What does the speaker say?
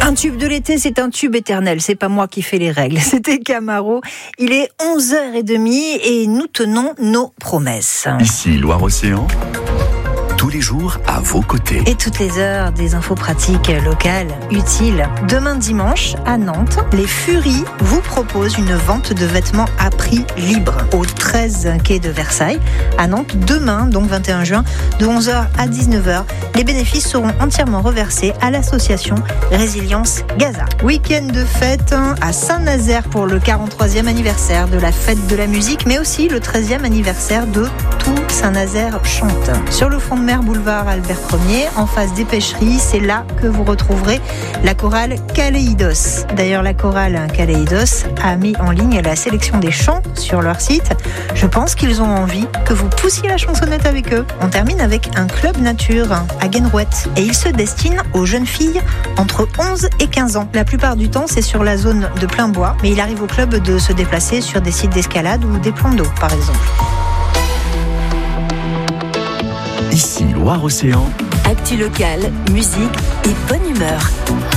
Un tube de l'été, c'est un tube éternel. C'est pas moi qui fais les règles. C'était Camaro. Il est 11h30 et nous tenons nos promesses. Ici, Loire-Océan. Tous les jours à vos côtés. Et toutes les heures, des infos pratiques, locales, utiles. Demain dimanche, à Nantes, les Furies vous proposent une vente de vêtements à prix libre au 13 quai de Versailles. À Nantes, demain, donc 21 juin, de 11h à 19h, les bénéfices seront entièrement reversés à l'association Résilience Gaza. Week-end de fête à Saint-Nazaire pour le 43e anniversaire de la fête de la musique, mais aussi le 13e anniversaire de Tout Saint-Nazaire chante. Sur le fond de mer, boulevard Albert Ier, en face des pêcheries, c'est là que vous retrouverez la chorale Kaléidos. D'ailleurs, la chorale Kaléidos a mis en ligne la sélection des chants sur leur site. Je pense qu'ils ont envie que vous poussiez la chansonnette avec eux. On termine avec un club nature à Guenrouette et il se destine aux jeunes filles entre 11 et 15 ans. La plupart du temps, c'est sur la zone de plein bois, mais il arrive au club de se déplacer sur des sites d'escalade ou des plans d'eau, par exemple. Ici, Loire-Océan. Actu locale, musique et bonne humeur.